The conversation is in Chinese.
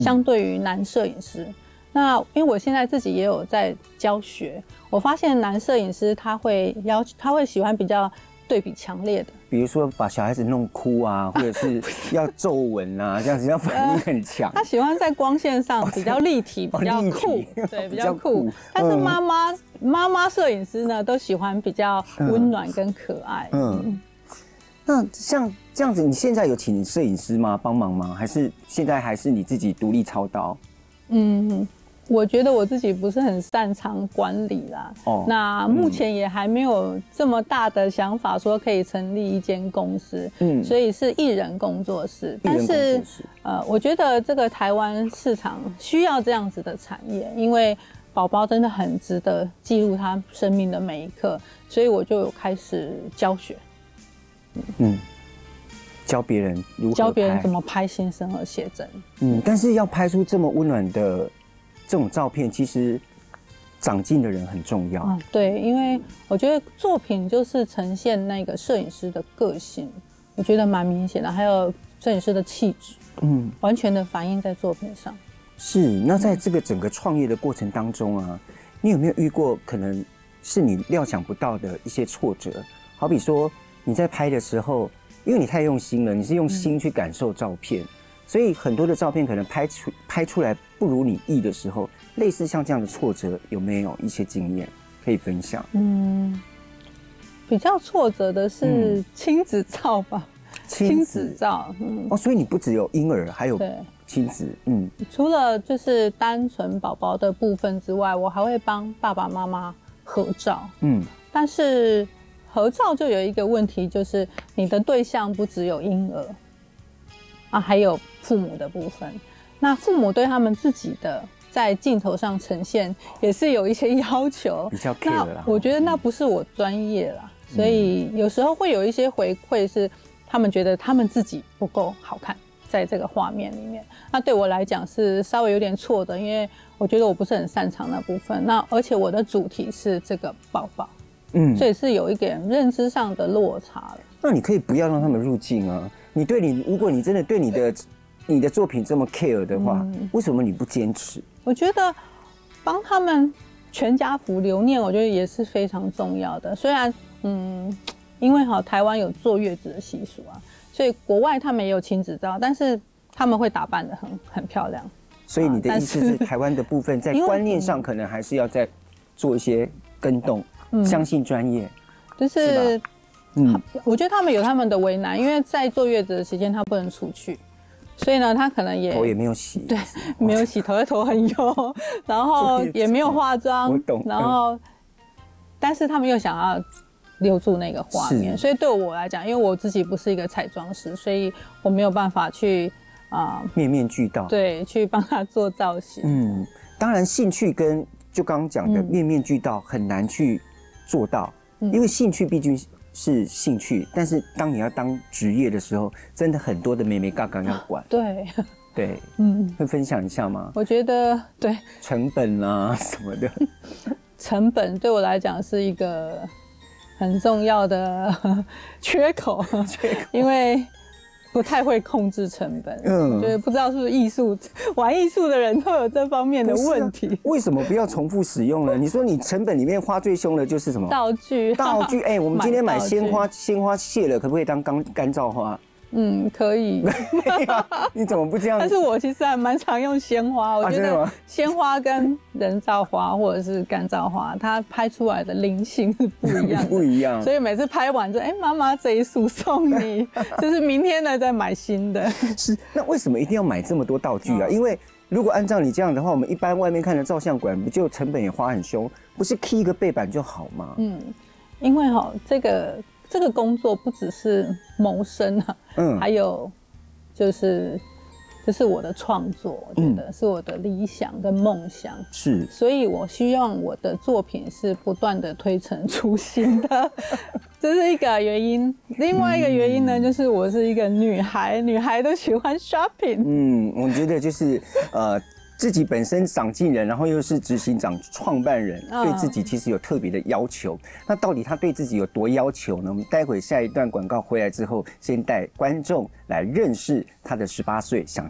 相对于男摄影师。那因为我现在自己也有在教学，我发现男摄影师他会喜欢比较对比强烈的， 比如说把小孩子弄哭啊，或者是要皱纹啊，这样子要反应很强。 他喜欢在光线上比较立体，比较酷，对，比较酷。但是妈妈摄影师呢，都喜欢比较温暖跟可爱。 那像这样子，你现在有请摄影师吗？帮忙吗？还是现在还是你自己独立操刀？ 我觉得我自己不是很擅长管理啦，那目前也还没有这么大的想法说可以成立一间公司，所以是艺人工作室。但是我觉得这个台湾市场需要这样子的产业，因为宝宝真的很值得记录他生命的每一刻，所以我就有开始教学， 教别人如何教别人怎么拍新生儿写真。 但是要拍出这么温暖的这种照片，其实长进的人很重要。 对，因为我觉得作品就是呈现那个摄影师的个性，我觉得蛮明显的，还有摄影师的气质，完全的反映在作品上。 是，那在这个整个创业的过程当中啊，你有没有遇过可能是你料想不到的一些挫折？好比说你在拍的时候，因为你太用心了，你是用心去感受照片，所以很多的照片可能拍出来不如你意的时候，类似像这样的挫折，有没有一些经验可以分享？ 比较挫折的是亲子照吧，亲子照。 所以你不只有婴儿，还有亲子。 除了就是单纯宝宝的部分之外，我还会帮爸爸妈妈合照。但是合照就有一个问题，就是你的对象不只有婴儿还有父母的部分。那父母对他们自己的在镜头上呈现也是有一些要求， 比较 care 啦。 我觉得那不是我专业啦，所以有时候会有一些回馈是他们觉得他们自己不够好看在这个画面里面。那对我来讲是稍微有点错的，因为我觉得我不是很擅长那部分。那而且我的主题是这个宝宝，所以是有一点认知上的落差了。 那你可以不要让他们入镜啊。如果你真的对你的作品这么 care 的话，为什么你不坚持？ 我觉得帮他们全家福留念，我觉得也是非常重要的。虽然因为台湾有坐月子的习俗啊，所以国外他们也有亲子照，但是他们会打扮得很漂亮。所以你的意思是台湾的部分在观念上可能还是要再做一些更动，相信专业， 就是我觉得他们有他们的为难，因为在坐月子的期间他不能出去，所以呢他可能头也没有洗， 对，没有洗头，头很油，然后也没有化妆， 我懂。 然后但是他们又想要留住那个画面，所以对我来讲，因为我自己不是一个彩妆师，所以我没有办法去面面俱到， 对，去帮他做造型。 当然兴趣跟就刚刚讲的面面俱到很难去做到，因为兴趣毕竟是兴趣，但是当你要当职业的时候，真的很多的眉眉角角要管。对，会分享一下吗？ 我觉得对成本啊什么的， 成本对我来讲是一个很重要的缺口，因为不太会控制成本，就是不知道是不是玩艺术的人都有这方面的问题。 为什么不要重复使用呢？你说你成本里面花最凶的就是什么？ 道具。 我们今天买鲜花谢了，可不可以当干燥花？ 可以。 你怎么不这样？ 但是我其实还蛮常用鲜花，我觉得鲜花跟人造花或者是干燥花，它拍出来的灵性是不一样的， 不一样。 所以每次拍完就妈妈这一束送你，就是明天呢再买新的。 是，那为什么一定要买这么多道具啊？因为如果按照你这样的话，我们一般外面看的照相馆不就成本也花很凶，不是 key 一个背板就好吗？ 因为这个工作不只是谋生啊，还有就是这是我的创作，我觉得是我的理想跟梦想， 是， 所以我希望我的作品是不断的推陈出新的，这是一个原因。另外一个原因呢，就是我是一个女孩都喜欢 shopping。 我觉得就是自己本身长进人，然后又是执行长创办人，对自己其实有特别的要求。那到底他对自己有多要求呢？我们待会下一段广告回来之后，先带观众来认识他的18岁想